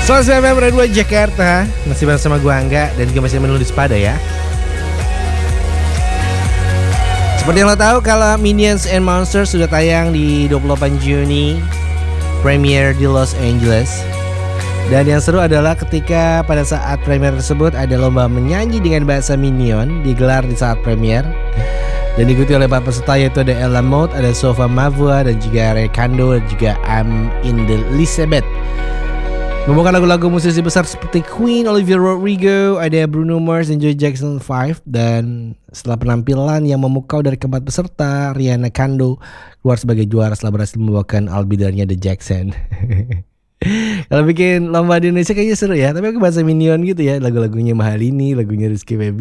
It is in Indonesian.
106.2 Radio Jakarta. Masih bersama gue Angga dan juga masih menulis pada ya. Seperti yang lo tahu kalau Minions and Monsters sudah tayang di 28 Juni, premiere di Los Angeles. Dan yang seru adalah ketika pada saat premiere tersebut ada lomba menyanyi dengan bahasa Minion digelar di saat premiere. Dan diikuti oleh 4 peserta yaitu ada Ella Motte, ada Sofa Mavua, dan juga Ray Kando, dan juga I'm in the Elizabeth. Membawakan lagu-lagu musisi besar seperti Queen, Olivia Rodrigo, ada Bruno Mars dan Joe Jackson 5. Dan setelah penampilan yang memukau dari keempat peserta, Rihanna Kando keluar sebagai juara setelah berhasil membawakan albidarnya The Jackson. Kalau bikin lomba di Indonesia kayaknya seru ya. Tapi aku bahasa Minion gitu ya. Lagu-lagunya Mahalini, lagunya Rizky Febian.